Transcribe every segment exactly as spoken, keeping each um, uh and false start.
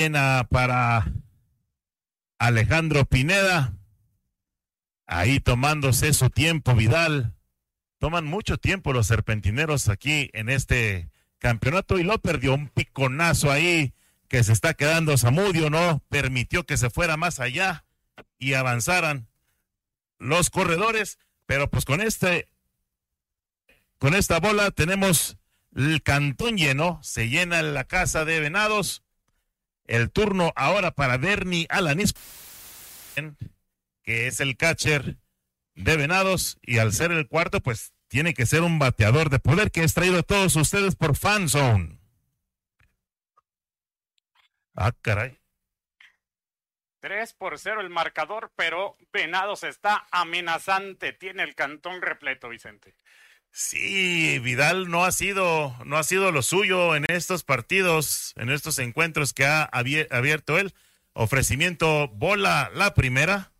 llena para Alejandro Pineda. Ahí tomándose su tiempo, Vidal. Toman mucho tiempo los serpentineros aquí en este campeonato y lo perdió un piconazo ahí que se está quedando Zamudio, no permitió que se fuera más allá y avanzaran los corredores, pero pues con este, con esta bola tenemos el cantón lleno, se llena la casa de Venados. El turno ahora para Bernie Alanis, que es el catcher de Venados, y al ser el cuarto, pues tiene que ser un bateador de poder, que es traído a todos ustedes por Fanzone. Ah, caray. tres por cero el marcador, pero Venados está amenazante, tiene el cantón repleto, Vicente. Sí, Vidal no ha sido, no ha sido lo suyo en estos partidos, en estos encuentros que ha abierto él. Ofrecimiento, bola la primera.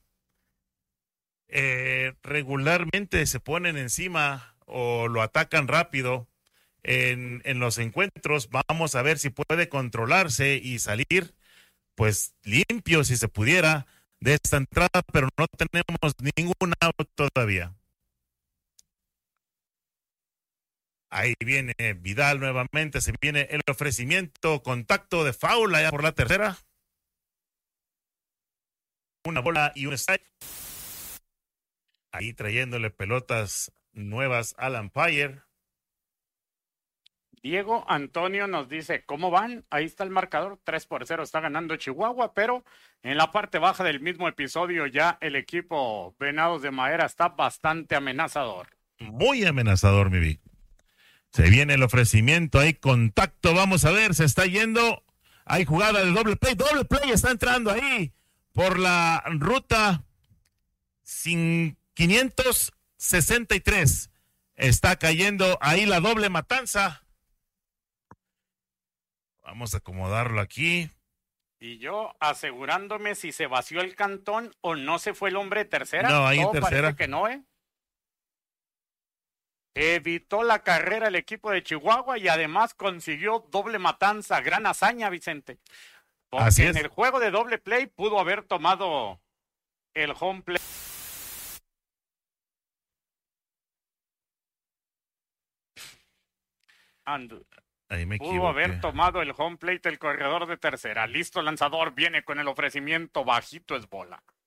Eh, regularmente se ponen encima o lo atacan rápido en, en los encuentros. Vamos a ver si puede controlarse y salir pues limpio, si se pudiera, de esta entrada, pero no tenemos ningún out todavía. Ahí viene Vidal nuevamente, se viene el ofrecimiento, contacto de foul allá por la tercera. Una bola y un strike. Ahí trayéndole pelotas nuevas al umpire. Diego Antonio nos dice, ¿cómo van? Ahí está el marcador, tres por cero está ganando Chihuahua, pero en la parte baja del mismo episodio ya el equipo Venados de Madera está bastante amenazador. Muy amenazador, mi Vic. Se viene el ofrecimiento, hay contacto, vamos a ver, se está yendo, hay jugada de doble play, doble play está entrando ahí por la ruta quinientos sesenta y tres, está cayendo ahí la doble matanza. Vamos a acomodarlo aquí. Y yo asegurándome si se vació el cantón o no se fue el hombre de tercera. No, ahí en tercera. tercera. Parece que no, ¿eh? Evitó la carrera el equipo de Chihuahua y además consiguió doble matanza. Gran hazaña, Vicente. Porque Así en es. el juego de doble play pudo haber tomado el home play. And Ahí me pudo equivoqué. haber tomado el home plate el corredor de tercera. Listo, lanzador, viene con el ofrecimiento, bajito es bola.